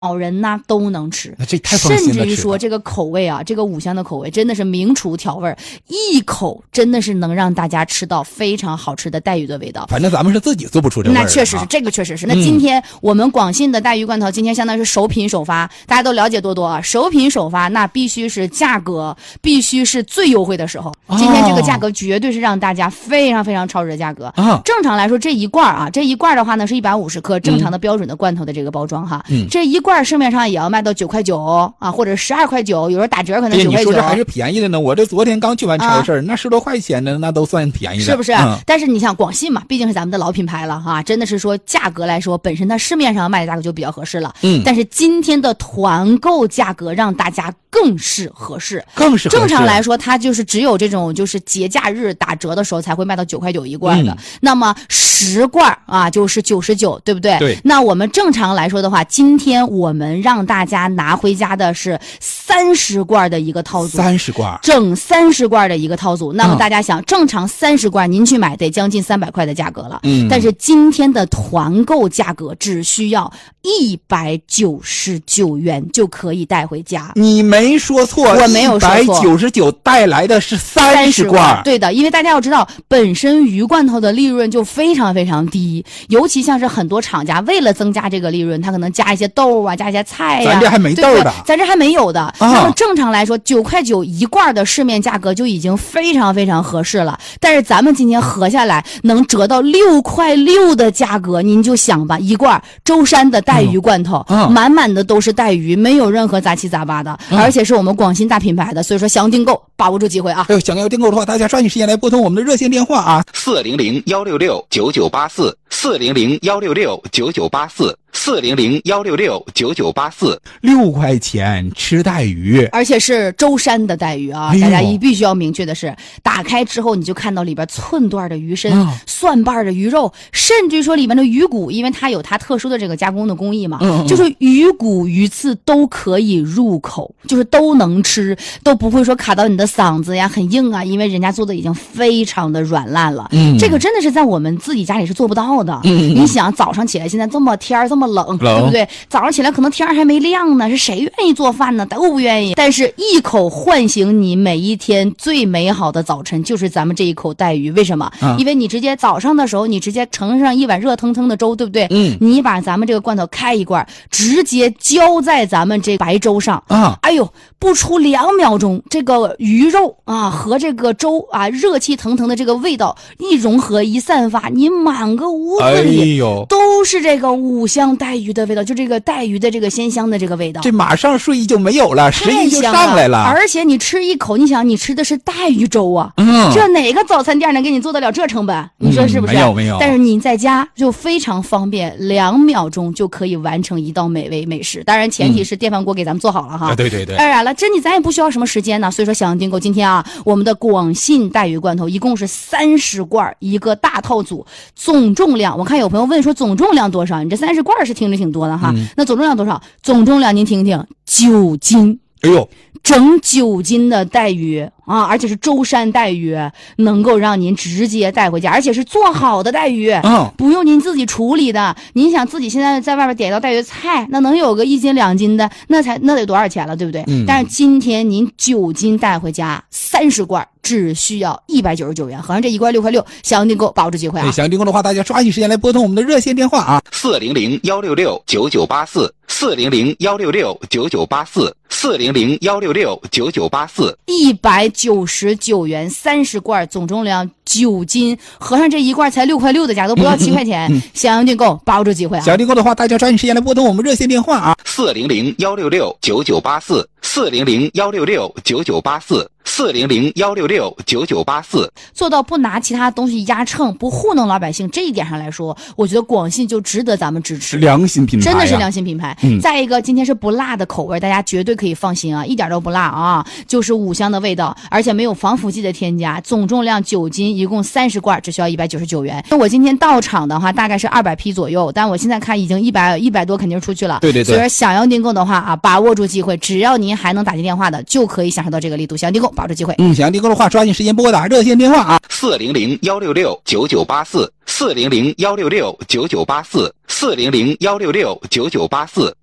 老人呐都能吃， 这太放心了。 甚至于说这个口味啊，这个五香的口味真的是名厨调味，一口真的是能让大家吃到非常好吃的带鱼的味道。 反正咱们是自己做不出这味儿。 那确实是，这个确实是。那今天我们广信的带鱼罐头，今天相当于是首品首发，大家都了解多多啊。首品首发，那必须是价格必须是最优惠的时候。今天这个价格绝对是让大家非常非常超值的价格。正常来说，这一罐的话呢是150克，正常的标准的罐头的这个包装哈。这一罐市面上也要卖到9块9啊，或者12块9，有时候打折可能9块9。 你说这还是便宜的呢？我这昨天刚去完超市，那10多块钱的那都算便宜的， 是不是？但是你想广信嘛，毕竟是咱们的老品牌了哈，真的是说价格来说，本身它市面上卖的价格就比较合适了。但是今天的团购价格让大家更是合适。正常来说，它就是只有这种就是节假日打折的时候才会卖到9块9一罐的。那么10罐啊就是99，对不对？ 对。 那我们正常来说的话，今天我们让大家拿回家的是30罐的一个套组，30罐，整30罐的一个套组。那么大家想，正常30罐您去买得将近300块的价格了。但是今天的团购价格只需要199元就可以带回家。 你没说错， 我没有说错 ，199带来的是30罐。 对的，因为大家要知道，本身鱼罐头的利润就非常非常低，尤其像是很多厂家为了增加这个利润，他可能加一些豆啊，加一些菜呀。 咱这还没豆的， 咱这还没有的。那么正常来说，9块9一罐的市面价格就已经非常非常合适了。但是咱们今天合下来能折到6块6的价格，您就想吧，一罐舟山的带鱼罐头，满满的都是带鱼，没有任何杂七杂八的，而且是我们广信大品牌的，所以说想要订购，把握住机会啊！ 想要订购的话，大家抓紧时间来拨通我们的热线电话啊，400-166-9984，400-166-9984，400-166-9984，6块钱吃带鱼， 而且是舟山的带鱼啊！大家必须要明确的是，打开之后你就看到里边寸段的鱼身、蒜瓣的鱼肉，甚至说里面的鱼骨，因为它有它特殊的这个加工的工艺嘛，就是鱼骨鱼刺都可以入口，就是都能吃，都不会说卡到你的嗓子呀，很硬啊，因为人家做的已经非常的软烂了。这个真的是在我们自己家里是做不到的。你想早上起来，现在这么天儿这么冷，对不对？早上起来可能天儿还没亮呢，是谁愿意做饭呢？都不愿意。但是一口唤醒你每一天最美好的早晨，就是咱们这一口带鱼。为什么？因为你直接早上的时候，你直接盛上一碗热腾腾的粥，对不对？你把咱们这个罐头开一罐，直接浇在咱们这白粥上啊！哎呦，不出2秒钟，这个鱼肉啊和这个粥啊热气腾腾的这个味道一融合一散发，你满个屋子里都是这个五香带鱼的味道，就这个带鱼的这个鲜香的这个味道。 这马上睡意就没有了，食欲就上来了。 而且你吃一口，你想你吃的是带鱼粥啊，这哪个早餐店能给你做得了这成本？你说是不是？ 没有。 但是你在家就非常方便，2秒钟就可以完成一道美味美食。当然前提是电饭锅给咱们做好了哈。 对。 当然了，咱也不需要什么时间呢，所以说想要订购今天啊，我们的广信带鱼罐头一共是30罐一个大套组，总重量我看有朋友问说总重量多少？你这30罐是听着挺多的哈。那总重量多少？总重量您听听，9斤。 哎呦， 整9斤的带鱼啊，而且是舟山带鱼，能够让您直接带回家，而且是做好的带鱼，不用您自己处理的。您想自己现在在外边点一道带鱼菜，那能有个1斤2斤的，那得多少钱了，对不对？但是今天您9斤带回家，30罐只需要199元，合上这一罐6块6，想要订购把握住机会啊！ 想要订购的话，大家抓紧时间来拨通我们的热线电话啊 ，400-166-9984，400-166-9984，199元30罐，总重量9斤，合上这一罐才6块6的价，都不到7块钱。想要订购把握住机会啊！ 想要订购的话，大家抓紧时间来拨通我们热线电话啊，400-166-9984，400-166-9984，400-166-9984， 做到不拿其他东西压秤，不糊弄老百姓，这一点上来说，我觉得广信就值得咱们支持。 良心品牌， 真的是良心品牌。再一个，今天是不辣的口味，大家绝对可以放心啊，一点都不辣啊，就是五香的味道，而且没有防腐剂的添加。总重量9斤，一共30罐，只需要199元。我今天到场的话，大概是200批左右，但我现在看已经100多肯定出去了。 对。 所以说想要订购的话啊，把握住机会，只要您还能打进电话的，就可以享受到这个力度。想要订购，把握住机会。 想要订购的话，抓紧时间拨打热线电话啊 ，400-166-9984，400-166-9984，400-166-9984。